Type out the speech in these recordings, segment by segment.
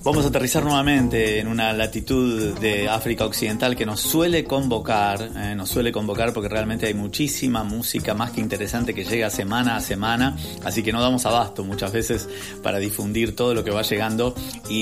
Vamos a aterrizar nuevamente en una latitud de África Occidental que nos suele convocar porque realmente hay muchísima música más que interesante que llega semana a semana, así que no damos abasto muchas veces para difundir todo lo que va llegando.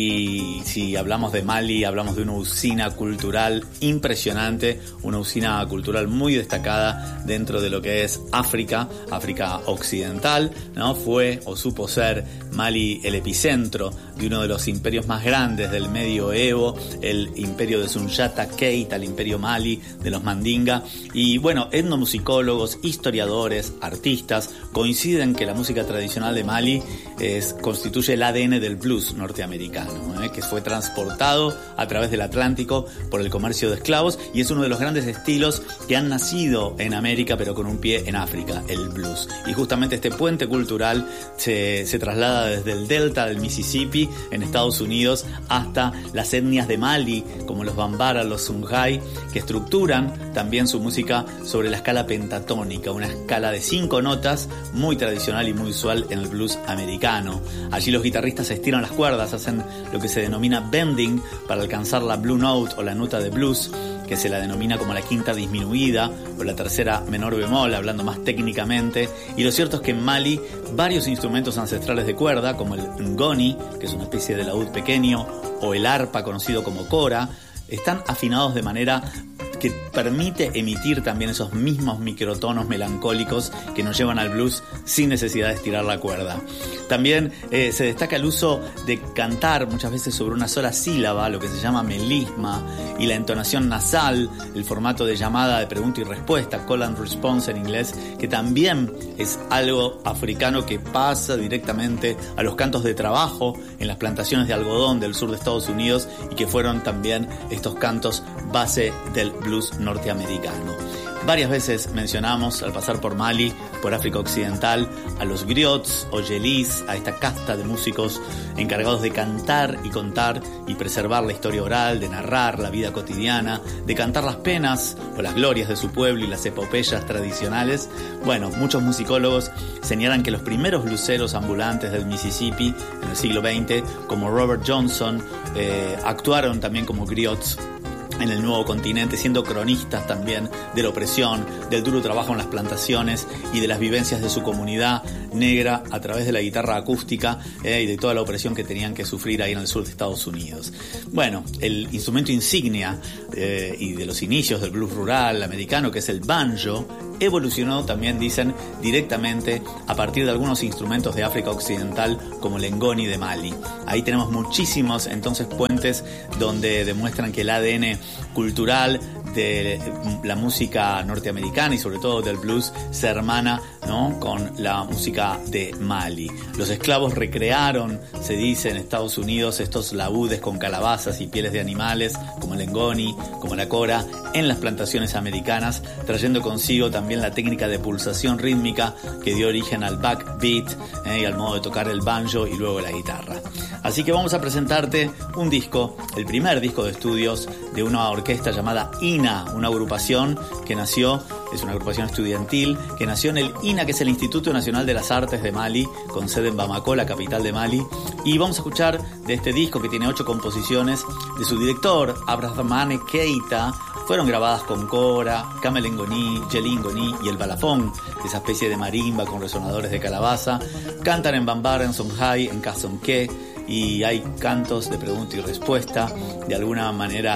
Y si hablamos de Mali, hablamos de una usina cultural impresionante, una usina cultural muy destacada dentro de lo que es África Occidental, ¿no? Fue o supo ser Mali el epicentro de uno de los imperios más grandes del medioevo, el imperio de Sundiata Keita, el imperio Mali de los Mandinga. Y bueno, etnomusicólogos, historiadores, artistas coinciden que la música tradicional de Mali constituye el ADN del blues norteamericano, que fue transportado a través del Atlántico por el comercio de esclavos, y es uno de los grandes estilos que han nacido en América pero con un pie en África, el blues. Y justamente este puente cultural se traslada desde el delta del Mississippi en Estados Unidos hasta las etnias de Mali, como los Bambara, los Songhai, que estructuran también su música sobre la escala pentatónica, una escala de 5 notas muy tradicional y muy usual en el blues americano. Allí los guitarristas estiran las cuerdas, hacen lo que se denomina bending para alcanzar la blue note o la nota de blues, que se la denomina como la quinta disminuida o la tercera menor bemol, hablando más técnicamente. Y lo cierto es que en Mali varios instrumentos ancestrales de cuerda, como el ngoni, que es una especie de laúd pequeño, o el arpa, conocido como kora, están afinados de manera que permite emitir también esos mismos microtonos melancólicos que nos llevan al blues sin necesidad de estirar la cuerda. También se destaca el uso de cantar muchas veces sobre una sola sílaba, lo que se llama melisma, y la entonación nasal, el formato de llamada de pregunta y respuesta, call and response en inglés, que también es algo africano que pasa directamente a los cantos de trabajo en las plantaciones de algodón del sur de Estados Unidos, y que fueron también estos cantos base del blues norteamericano. Varias veces mencionamos, al pasar por Mali, por África Occidental, a los griots o yelis, a esta casta de músicos encargados de cantar y contar y preservar la historia oral, de narrar la vida cotidiana, de cantar las penas o las glorias de su pueblo y las epopeyas tradicionales. Bueno, muchos musicólogos señalan que los primeros bluseros ambulantes del Mississippi en el siglo XX, como Robert Johnson, actuaron también como griots en el nuevo continente, siendo cronistas también de la opresión, del duro trabajo en las plantaciones y de las vivencias de su comunidad negra a través de la guitarra acústica y de toda la opresión que tenían que sufrir ahí en el sur de Estados Unidos. Bueno, el instrumento insignia y de los inicios del blues rural americano, que es el banjo, evolucionó también, dicen, directamente a partir de algunos instrumentos de África Occidental como el ngoni de Mali. Ahí tenemos muchísimos entonces puentes donde demuestran que el ADN cultural de la música norteamericana y sobre todo del blues se hermana, ¿no?, con la música de Mali. Los esclavos recrearon, se dice en Estados Unidos, estos laúdes con calabazas y pieles de animales como el ngoni, como la kora, en las plantaciones americanas, trayendo consigo también la técnica de pulsación rítmica que dio origen al backbeat y al modo de tocar el banjo y luego la guitarra. Así que vamos a presentarte un disco, el primer disco de estudios de una orquesta llamada INA, una agrupación que nació, es una agrupación estudiantil que nació en el INA, que es el Instituto Nacional de las Artes de Mali, con sede en Bamako, la capital de Mali. Y vamos a escuchar de este disco, que tiene 8 composiciones, de su director, Abdrahmane Keita. Fueron grabadas con kora, camel ngoni, yeli ngoni y el balafón, esa especie de marimba con resonadores de calabaza. Cantan en Bambara, en Songhai, en Kasonké, y hay cantos de pregunta y respuesta. De alguna manera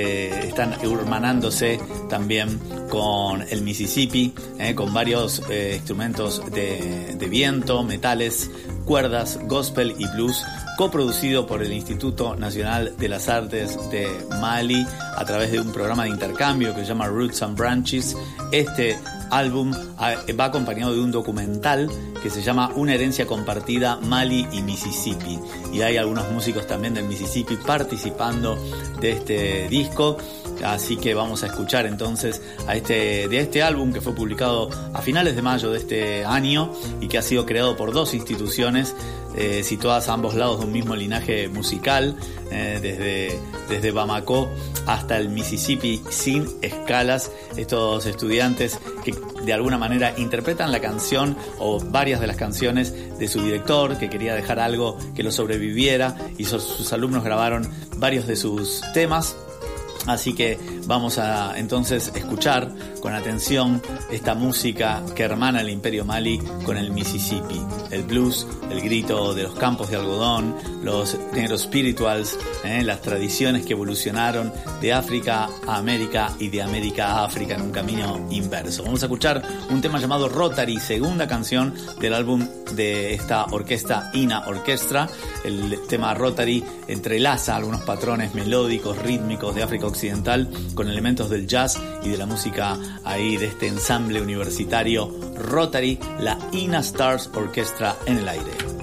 están hermanándose también con el Mississippi, con varios instrumentos de viento, metales, cuerdas, gospel y blues, coproducido por el Instituto Nacional de las Artes de Mali a través de un programa de intercambio que se llama Roots and Branches. Este álbum va acompañado de un documental que se llama Una herencia compartida, Mali y Mississippi, y hay algunos músicos también del Mississippi participando de este disco. Así que vamos a escuchar entonces de este álbum que fue publicado a finales de mayo de este año y que ha sido creado por dos instituciones situadas a ambos lados de un mismo linaje musical, desde Bamako hasta el Mississippi sin escalas. Estos estudiantes que de alguna manera interpretan la canción o varias de las canciones de su director, que quería dejar algo que lo sobreviviera, y sus alumnos grabaron varios de sus temas. Así que vamos a entonces escuchar con atención esta música que hermana el Imperio Mali con el Mississippi, el blues, el grito de los campos de algodón, los negros spirituals, las tradiciones que evolucionaron de África a América y de América a África en un camino inverso. Vamos a escuchar un tema llamado Rotary, segunda canción del álbum de esta orquesta INA Orchestra. El tema Rotary entrelaza algunos patrones melódicos, rítmicos de África Occidental con elementos del jazz y de la música ahí de este ensamble universitario Rotary, la INA Stars Orchestra en el aire.